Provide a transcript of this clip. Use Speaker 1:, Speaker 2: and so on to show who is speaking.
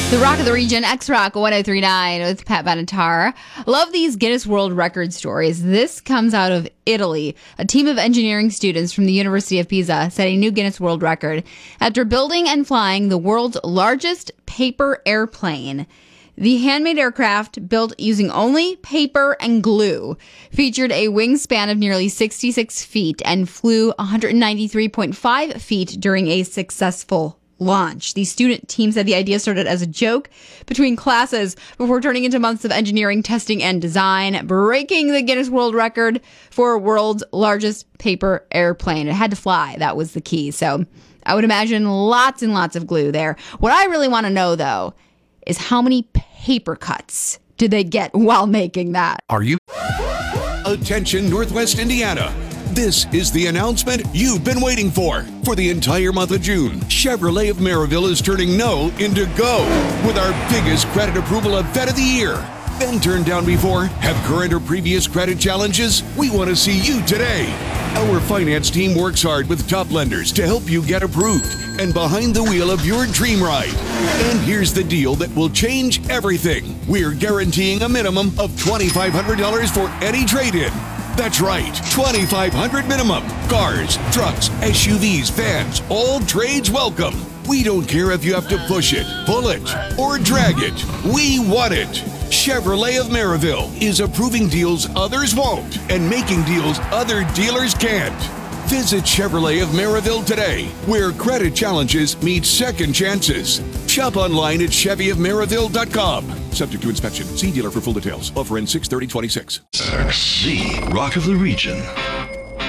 Speaker 1: The Rock of the Region, X-Rock 1039 with Pat Benatar. Love these Guinness World Record stories. This comes out of Italy. A team of engineering students from the University of Pisa set a new Guinness World Record after building and flying the world's largest paper airplane. The handmade aircraft, built using only paper and glue, featured a wingspan of nearly 66 feet and flew 193.5 feet during a successful launch. The student team said the idea started as a joke between classes before turning into months of engineering, testing, and design, breaking the Guinness World Record for world's largest paper airplane. It had to fly. That was the key. So I would imagine lots and lots of glue there. What I really want to know, though, is how many paper cuts did they get while making that?
Speaker 2: Are you? Attention, Northwest Indiana. This is the announcement you've been waiting for. For the entire month of June, Chevrolet of Maryville is turning no into go with our biggest credit approval event of the year. Been turned down before? Have current or previous credit challenges? We want to see you today. Our finance team works hard with top lenders to help you get approved and behind the wheel of your dream ride. And here's the deal that will change everything. We're guaranteeing a minimum of $2,500 for any trade-in. That's right, $2,500 minimum. Cars, trucks, SUVs, vans, all trades welcome. We don't care if you have to push it, pull it, or drag it. We want it. Chevrolet of Maryville is approving deals others won't and making deals other dealers can't. Visit Chevrolet of Maryville today, where credit challenges meet second chances. Shop online at ChevyofMaryville.com. Subject to inspection. See dealer for full details. Offer ends 6/30/26.
Speaker 3: The Rock of the Region.